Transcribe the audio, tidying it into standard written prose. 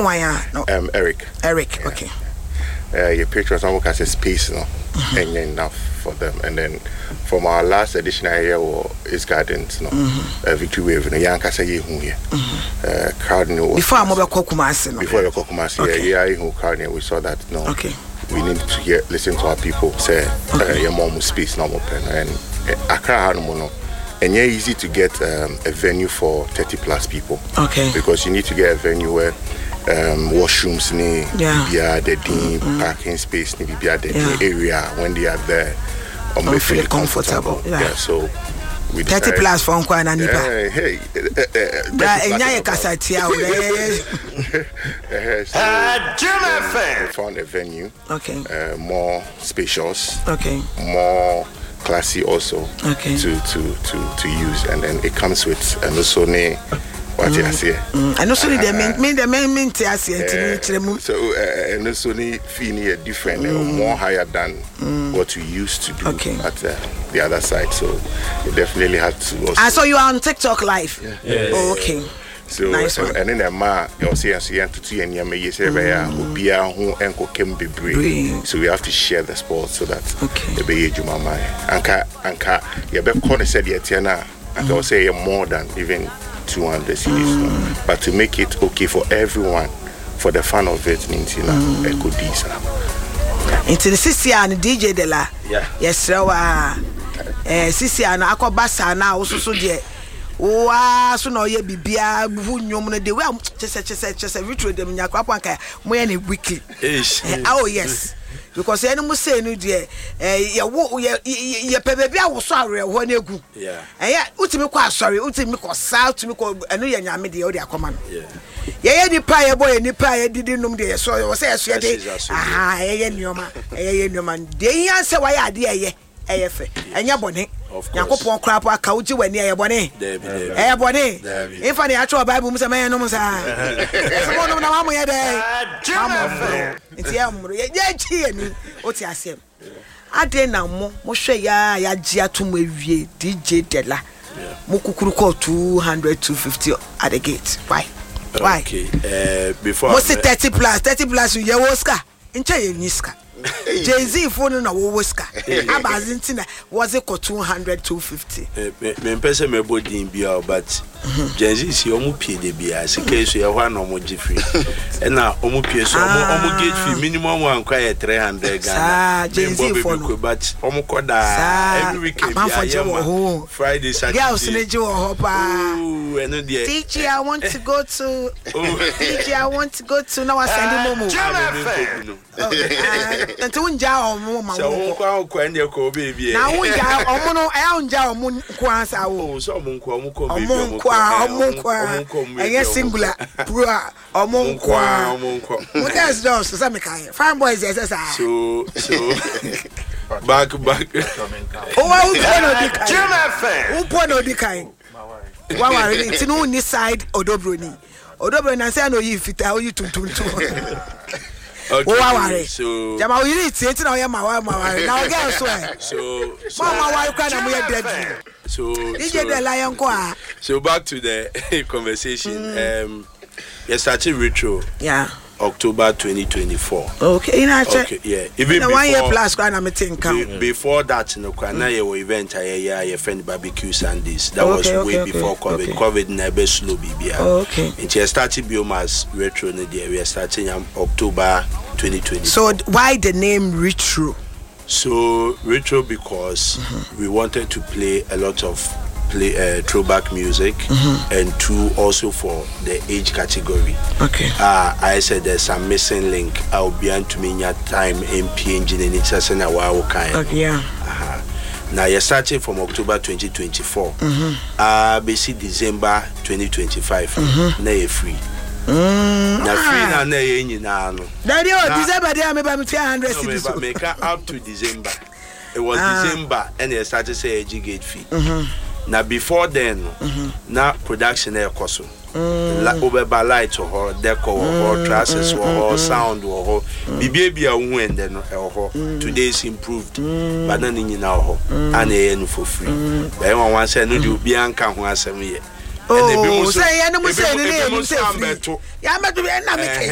No. Eric. Okay. Your pictures almost has a space, no, and enough for them. And then from our last edition, I hear is Gardens, no, Victory Wave, and young Casa here. Crowd before I'm over Kokumasi. Before the Kokumasi, crowd we saw that no. Okay. We need to listen to our people. Say your mom space no open and Accra no. And yeah, easy to get a venue for 30+ people. Okay. Because you need to get a venue where washrooms the parking space the area when they are there they feel comfortable. Yeah, so we 30+ for Nkwana Nipa. Hey. Found a venue. Okay. More spacious. Okay. More classy also. Okay. To use, and then it comes with an Sony. What you say? And also the main so and also fee different, more higher than what we used to do at the other side. So you definitely had to. Also I saw you on TikTok live. Yeah. Oh, okay. So nice and then the ma you say to and you say so we have to share the sport so that the be jumama anka you be corner said yet na I can say more than even 200 series, but to make it okay for everyone, for the fun of it, into the CC and DJ Dela. Yes, so CC and Akobasa now also dear. Oh, so no, ye bibia, who no de well, just a ritual them in your crapwanka, when it weekly. Oh, yes. Because any must say no dear, your baby, I was sorry when you go. Yeah, and yet, ultimately, quite sorry, ultimately, south to me, and you and me, the other command. Yeah, the pie boy and the pie didn't know there, so I was saying, ah, no man, they answer why I dear, and your bonnet. Yakopon crap kauji when near bonnet. Eh, bonnet. If I actual Bible, Mr. Man, no, sir. Someone of the mamma, it's yam, what's your same? I dare now, Moshe ya jia to me, DJ Della. Mukuru call 200, 250 at the gate. Why? Okay, before what's it 30+, you Oscar, in Niska. Jay-Z phone na wo whisker. Abazintina was it 200 250. Me pese me body bia but Jay-Z si omu pie de bia se case ya hwa na omu gifree. E na omu pie so omu gate fee minimum one kwa 300 Ghana. Jay-Z phone but omu koda every weekend bia Friday Saturday. Girls neji wo ho pa. Eno de DJ I want to go to DJ I want to go to now I send momo. Until unja omo ma wo kwa ndie ko baby na unja omo no unja omo kwa sa wo so omo ko baby omo kwa enye singular pro omo kwa what else does so me kai fine boys yes so back oh no di kai wa it's no ni side odobroni na say no yi fita o yi tuntum. Okay, so Jama we need to now ya ma now girl so mama why cry na mo ya dead so DJ the lion kwa so back to the conversation you started retro October 2024 okay yeah even before 1 year plus cry na me think before that no kwa na your event your friend barbecue Sundays that was way before COVID never slow bibia okay and you started biomass retro no there we are starting October 2020 so why the name retro so retro because we wanted to play a lot of throwback music and two also for the age category. Okay. I said there's some missing link. I'll be on to me time MP engine and it's just in a while kind. Okay. Yeah. Now you're starting from October 2024. Basically December 2025. Now you're free. Now free now you're no. Daddy, December they are maybe 300 cities. But make up to December. It was December and they started say a gate fee. Now before then, now production air coso. Over by light or decor or trusses or sound or baby when then today's improved, but none in now and a for free. Everyone wants to know you Bianca who has 7 years. Oh, say, I don't say,